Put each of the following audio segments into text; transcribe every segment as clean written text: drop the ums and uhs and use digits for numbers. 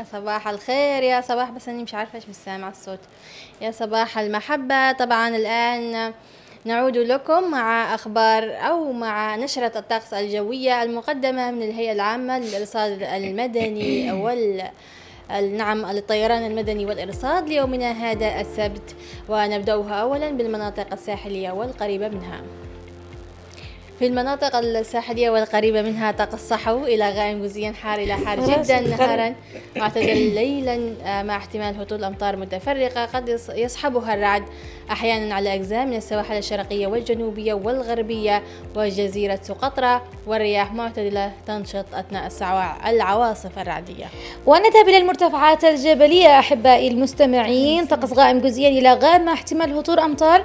يا صباح الخير، يا صباح، بس أني مش عارفة إيش مش سامعة الصوت. يا صباح المحبة. طبعا الآن نعود لكم مع أخبار أو مع نشرة الطقس الجوية المقدمة من الهيئة العامة للإرصاد المدني نعم الطيران المدني والإرصاد ليومنا هذا السبت، ونبدأها أولا بالمناطق الساحلية والقريبة منها. في المناطق الساحلية والقريبة منها طقس صحو إلى غائم جزئيا حار إلى حار جدا نهارا، معتدل ليلا مع احتمال هطول أمطار متفرقة قد يصحبها الرعد أحيانا على أجزاء من السواحل الشرقية والجنوبية والغربية وجزيرة سقطرى، والرياح معتدلة تنشط أثناء العواصف الرعدية. ونذهب إلى المرتفعات الجبلية أحبائي المستمعين، طقس غائم جزئيا إلى غائم مع احتمال هطول أمطار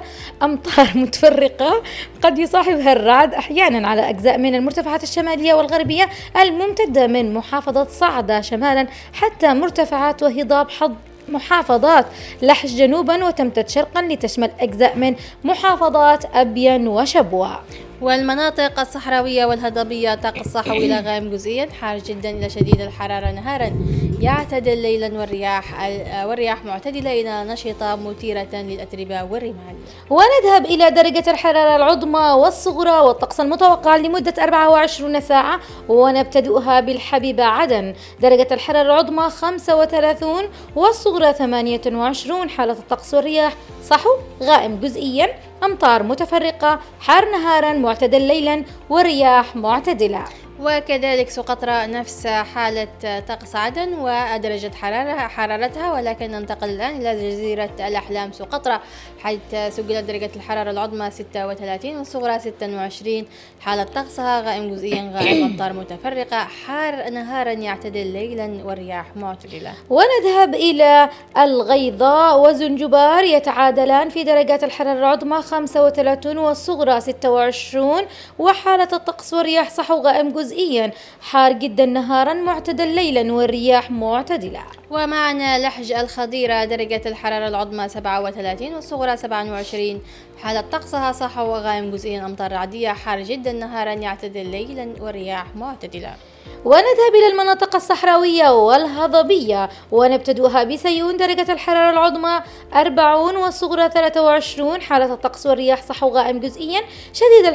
متفرقة قد يصاحبها الرعد أحيانا على أجزاء من المرتفعات الشمالية والغربية الممتدة من محافظة صعدة شمالا حتى مرتفعات وهضاب محافظات لحج جنوبا، وتمتد شرقا لتشمل أجزاء من محافظات أبين وشبوة. والمناطق الصحراوية والهضبية طقس صحو إلى غائم جزئيا حار جدا إلى شديد الحرارة نهارا، يعتدل ليلا، والرياح معتدلة إلى نشطة مثيرة للأتربة والرمال. ونذهب إلى درجة الحرارة العظمى والصغرى والطقس المتوقع لمدة 24 ساعة، ونبتدئها بالحبيبة عدن. درجة الحرارة العظمى 35 والصغرى 28. حالة الطقس والرياح صحو غائم جزئيا، أمطار متفرقة، حار نهارا، معتدل ليلا، ورياح معتدلة. وكذلك سقطرى نفس حالة طقس عدن ودرجة حرارتها، ولكن ننتقل الآن إلى جزيرة الأحلام سقطرى، حيث سجلت درجة الحرارة العظمى 36 والصغرى 26. حالة طقسها غائم جزئيا، غائم أمطار متفرقة، حار نهارا، يعتدل ليلا، والرياح معتدلة. ونذهب إلى الغيضاء وزنجبار، يتعادلان في درجات الحرارة العظمى 35 والصغرى 26. وحالة الطقس والرياح صحو غائم جزئيا، حار جدا نهارا، معتدل ليلا، والرياح معتدلة. ومعنا لحج الخضيرة درجة الحرارة العظمى 37 والصغرى 27. حالة طقسها صحو وغائم جزئيا، أمطار رعدية، حار جدا نهارا، يعتدل ليلا، والرياح معتدلة. ونذهب إلى المناطق الصحراوية والهضبية، ونبتدئها بسيون درجة الحرارة العظمى 40 والصغرى 23. حالة الطقس والرياح صحو غائم جزئيا، شديد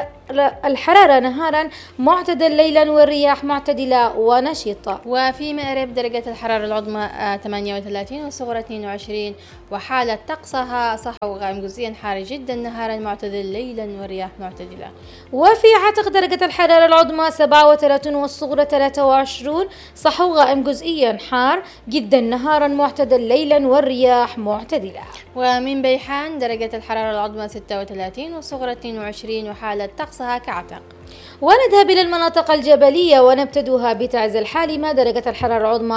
الحرارة نهارا، معتدل ليلا، والرياح معتدلة ونشطة. وفي مأرب درجة الحرارة العظمى 38 والصغرى 22. وحالة طقسها صحو غائم جزئيا، حار جدا نهارا، معتدل ليلا، والرياح معتدلة. وفي عتق درجة الحرارة العظمى 37 والصغرى 23. صحو غائم جزئيا، حار جدا نهارا، معتدل ليلا، والرياح معتدلة. ومن بيحان درجة الحرارة العظمى 36 والصغرى 22. وحالة طقسها كعتق. ونذهب إلى المناطق الجبلية، ونبتدئها بتعز الحالمة درجة الحرارة العظمى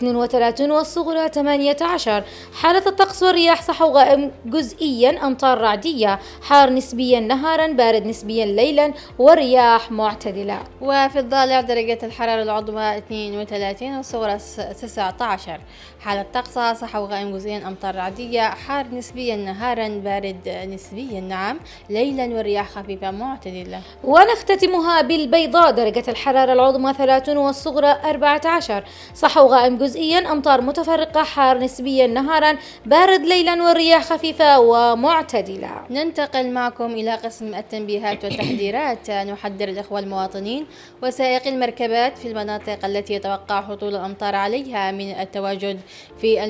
32 والصغرى 18. حالة الطقس والرياح صحو غائم جزئيا، أمطار رعدية، حار نسبيا نهارا، بارد نسبيا ليلا، والرياح معتدلة. وفي الضالع درجة الحرارة العظمى 32 والصغرى 19. حالة طقسها صحو غائم جزئيا، أمطار رعدية، حار نسبيا نهارا، بارد نسبيا نعم ليلا، والرياح خفيفة معتدلة. ونختتمها بالبيضاء درجة الحرارة العظمى 30 والصغرى 14. صحو غائم جزئيا، أمطار متفرقة، حار نسبيا نهارا، بارد ليلا، والرياح خفيفة ومعتدلة. ننتقل معكم إلى قسم التنبيهات والتحذيرات. نحذر الإخوة المواطنين وسائقي المركبات في المناطق التي يتوقع هطول الأمطار عليها من التواجد في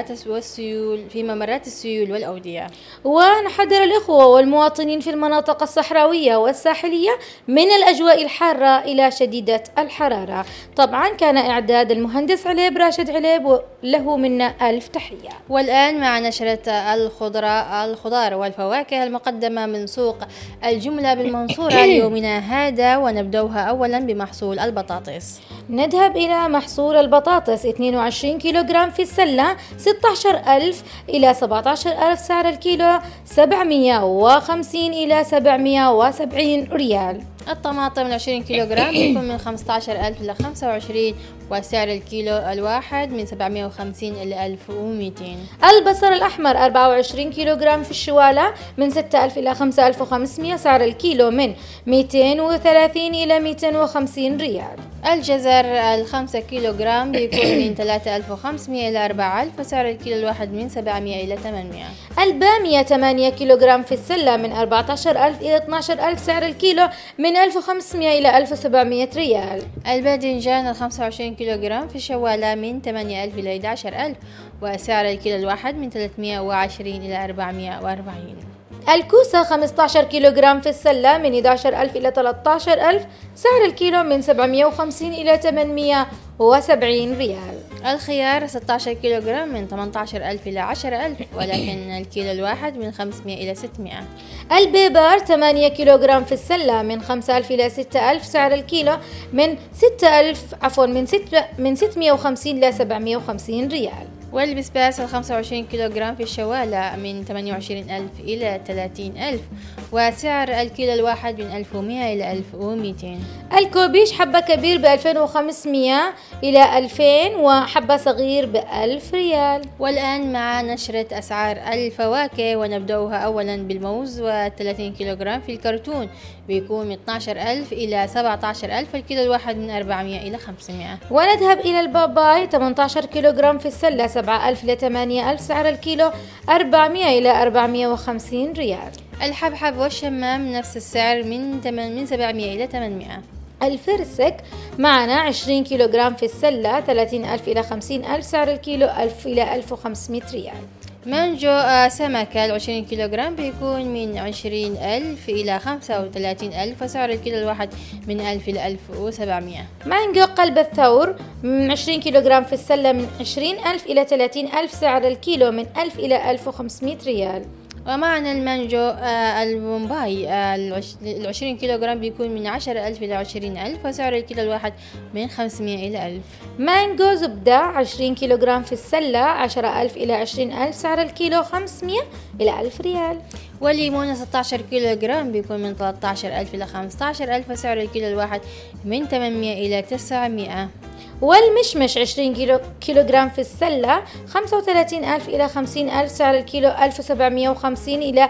ممرات السيول والأودية. ونحذر الإخوة والمواطنين في المناطق الصحراوية والساحلية من الأجواء الحارة إلى شديدة الحرارة. طبعا كان إعداد المهندس عليب راشد عليب، له منا ألف تحية. والآن مع نشرة الخضار والفواكه المقدمة من سوق الجملة بالمنصورة ليومنا هذا، ونبدأها أولا بمحصول البطاطس. نذهب إلى محصول البطاطس 22 كيلوغرام في السلة 16,000 إلى 17,000 سعر الكيلو، 750 إلى 770 ريال. الطماطم 20 كيلوغرام يكون من 15,000 إلى 25، وسعر الكيلو الواحد من 750 إلى 1200. البصل الأحمر 24 كيلوغرام في الشوالة من 6000 إلى 5500، سعر الكيلو من 230 إلى 250 ريال. الجزر 5 كيلوغرام بيكون من 3500 إلى 4000، وسعر الكيلو الواحد من 700 إلى 800. البامية 8 كيلوغرام في السلة من 14000 إلى 12000، سعر الكيلو من 1500 إلى 1700 ريال. الباذنجان 25 كيلوغرام في الشوالة من 8000 إلى 11000، وسعر الكيلو الواحد من 320 إلى 440. الكوسة 15 كيلوغرام في السلة من 11000 إلى 13000، سعر الكيلو من 750 إلى 870 ريال. الخيار 16 كيلوغرام من 18000 إلى 10000، ولكن الكيلو الواحد من 500 إلى 600. البيبر 8 كيلوغرام في السلة من 5000 إلى 6000، سعر الكيلو من 650 إلى 750 ريال. والبسباس 25 كيلوغرام في الشوالة من 28000 إلى 30000، وسعر الكيلو الواحد من 1100 إلى 1200. الكوبيش حبة كبير ب2500 إلى 2000، وحبة صغير ب1000 ريال. والآن مع نشرة أسعار الفواكه، ونبدأها أولا بالموز 30 كيلوغرام في الكرتون بيكون من 12000 إلى 17000، الكيلو الواحد من 400 إلى 500. ونذهب إلى الباباي 18 كيلوغرام في السلة 7000 إلى 8000، سعر الكيلو 400 إلى 450 ريال. الحبحب والشمام نفس السعر من 700 إلى 800. الفرسك معنا 20 كيلوغرام في السلة 30000 إلى 50000، سعر الكيلو 1000 إلى 1500 ريال. مانجو سمكة 20 كيلوغرام بيكون من 20000 إلى 35000، وسعر الكيلو الواحد من 1000 إلى 1700. مانجو قلب الثور من 20 كيلوغرام في السلة من 20000 إلى 30000، سعر الكيلو من 1000 إلى 1500 ريال. ومعنا المانجو البومباي 20 كيلوغرام بيكون من 10000 إلى 20000، وسعر الكيلو الواحد من 500 إلى 1000. مانجو زبدة 20 كيلوغرام في السلة 10000 إلى 20000، سعر الكيلو 500 إلى 1000 ريال. والليمون 16 كيلوغرام بيكون من 13000 إلى 15000، وسعر الكيلو الواحد من 800 إلى 900. والمشمش 20 كيلوغرام في السلة 35000 إلى 50000، سعر الكيلو 1750 إلى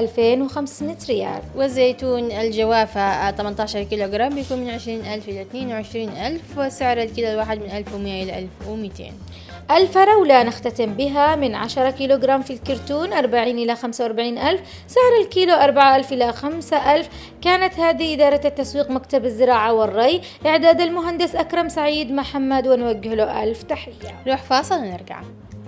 2500 ريال. والزيتون الجوافة 18 كيلوغرام بيكون من 20000 إلى 22000، وسعر الكيلو الواحد من 1100 إلى 1200. الفراولة نختتم بها من 10 كيلوغرام في الكرتون 40 إلى 45000، سعر الكيلو 4000 إلى 5000. كانت هذه إدارة التسويق مكتب الزراعة والري، إعداد المهندس أكرم سعيد محمد، ونوجه له ألف تحية. نروح فاصل ونرجع.